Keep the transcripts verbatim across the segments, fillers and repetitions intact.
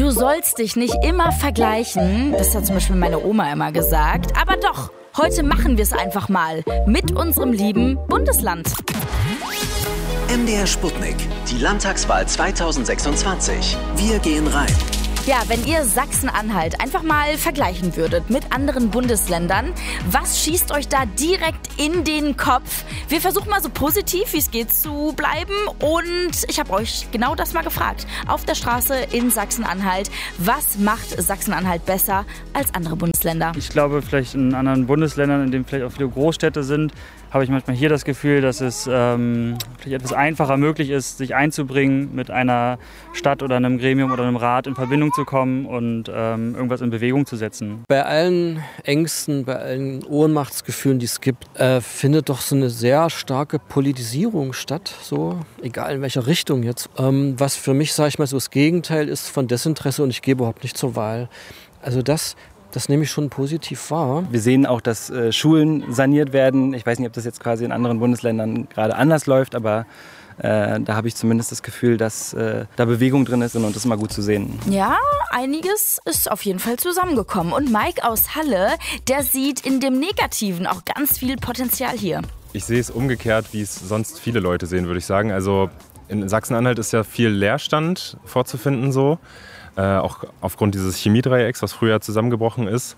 Du sollst dich nicht immer vergleichen. Das hat zum Beispiel meine Oma immer gesagt. Aber doch, heute machen wir es einfach mal mit unserem lieben Bundesland. M D R Sputnik, die Landtagswahl zweitausendsechsundzwanzig. Wir gehen rein. Ja, wenn ihr Sachsen-Anhalt einfach mal vergleichen würdet mit anderen Bundesländern, was schießt euch da direkt in den Kopf? Wir versuchen mal so positiv wie es geht zu bleiben und ich habe euch genau das mal gefragt. Auf der Straße in Sachsen-Anhalt, was macht Sachsen-Anhalt besser als andere Bundesländer? Ich glaube, vielleicht in anderen Bundesländern, in denen vielleicht auch viele Großstädte sind, habe ich manchmal hier das Gefühl, dass es ähm, vielleicht etwas einfacher möglich ist, sich einzubringen, mit einer Stadt oder einem Gremium oder einem Rat in Verbindung zu kommen und ähm, irgendwas in Bewegung zu setzen. Bei allen Ängsten, bei allen Ohnmachtsgefühlen, die es gibt, äh, findet doch so eine sehr starke Politisierung statt, so egal in welcher Richtung jetzt. Ähm, was für mich, sage ich mal, so das Gegenteil ist von Desinteresse und ich gehe überhaupt nicht zur Wahl. Also das Das nehme ich schon positiv wahr. Wir sehen auch, dass äh, Schulen saniert werden. Ich weiß nicht, ob das jetzt quasi in anderen Bundesländern gerade anders läuft, aber äh, da habe ich zumindest das Gefühl, dass äh, da Bewegung drin ist und das ist mal gut zu sehen. Ja, einiges ist auf jeden Fall zusammengekommen. Und Mike aus Halle, der sieht in dem Negativen auch ganz viel Potenzial hier. Ich sehe es umgekehrt, wie es sonst viele Leute sehen, würde ich sagen. Also in Sachsen-Anhalt ist ja viel Leerstand vorzufinden so. Äh, auch aufgrund dieses Chemiedreiecks, was früher zusammengebrochen ist.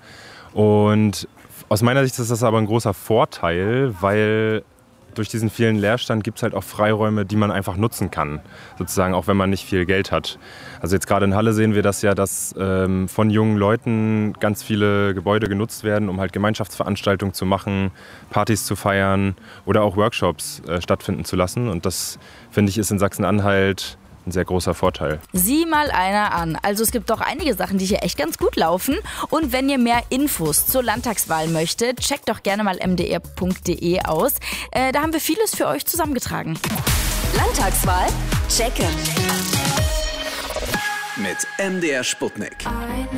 Und aus meiner Sicht ist das aber ein großer Vorteil, weil durch diesen vielen Leerstand gibt es halt auch Freiräume, die man einfach nutzen kann, sozusagen, auch wenn man nicht viel Geld hat. Also jetzt gerade in Halle sehen wir das ja, dass ähm, von jungen Leuten ganz viele Gebäude genutzt werden, um halt Gemeinschaftsveranstaltungen zu machen, Partys zu feiern oder auch Workshops äh, stattfinden zu lassen. Und das, finde ich, ist in Sachsen-Anhalt ein sehr großer Vorteil. Sieh mal einer an. Also es gibt doch einige Sachen, die hier echt ganz gut laufen. Und wenn ihr mehr Infos zur Landtagswahl möchtet, checkt doch gerne mal m d r punkt d e aus. Äh, da haben wir vieles für euch zusammengetragen. Landtagswahl checken. Mit M D R Sputnik.